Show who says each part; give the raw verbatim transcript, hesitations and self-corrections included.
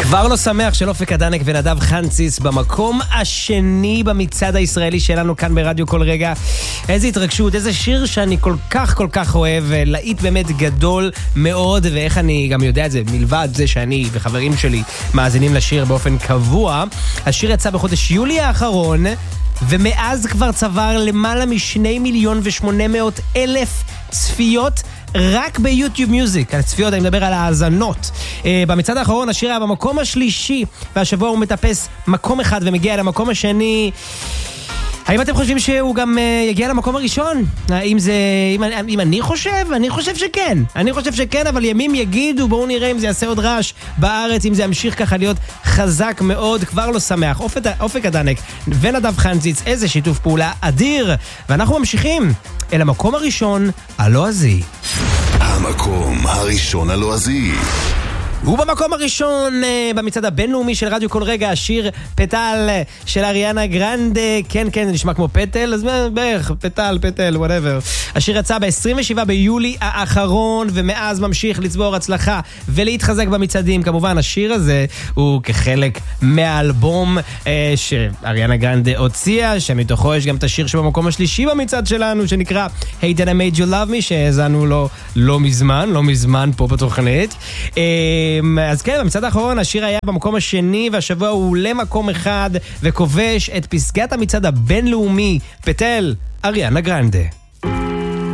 Speaker 1: כבר לא שמח של אופק אדנק ונדב חנציס במקום השני במצעד הישראלי שלנו כאן ברדיו כל רגע. איזה התרגשות, איזה שיר שאני כל כך כל כך אוהב, להיט באמת גדול מאוד, ואיך אני גם יודע את זה, מלבד זה שאני וחברים שלי מאזינים לשיר באופן קבוע. השיר יצא בחודש יולי האחרון, ומאז כבר צבר למעלה משני מיליון ושמונה מאות אלף צפיות רק ביוטיוב מיוזיק. על צפיות אני מדבר על האזנות. uh, במצעד האחרון השיר היה במקום השלישי, והשבוע הוא מטפס מקום אחד ומגיע למקום השני. האם אתם חושבים שהוא גם uh, יגיע למקום הראשון? האם זה, אם, אם אני חושב, אני חושב שכן. אני חושב שכן, אבל ימים יגידו. בואו נראה אם זה יעשה עוד רעש בארץ, אם זה ימשיך ככה להיות חזק מאוד. כבר לא שמח. אופק, אופק אדנק ונדב חנציץ, איזה שיתוף פעולה אדיר. ואנחנו ממשיכים אל המקום הראשון, הלועזי.
Speaker 2: המקום הראשון הלועזי.
Speaker 1: ובמקום הראשון uh, במצעד הבינלאומי של רדיו כל רגע, השיר פטל של אריאנה גרנדה. כן, כן, זה נשמע כמו פטל, אז בערך, פטל, פטל, whatever. השיר יצא ב-עשרים ושבעה ביולי האחרון, ומאז ממשיך לצבור הצלחה ולהתחזק במצעדים. כמובן, השיר הזה הוא כחלק מהאלבום uh, שאריאנה גרנדה הוציאה, שמתוכו יש גם את השיר שבמקום השלישי במצעד שלנו, שנקרא Hey Did I Made You Love Me, שהזנו לו לא מזמן, לא מזמן פה בתוכנית. Uh, אז כן, במצעד האחרון השיר היה במקום השני, והשבוע הוא למקום אחד וכובש את פסגת המצעד הבינלאומי. פטל, אריאנה גרנדה.